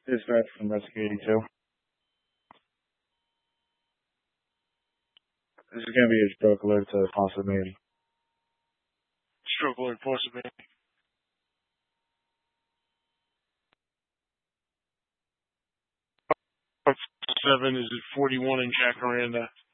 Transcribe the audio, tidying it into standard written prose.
Dispatch from Rescue 82. This is going to be a stroke alert to Possibility. Stroke alert, Possibility. 7 is at 41 in Jacaranda.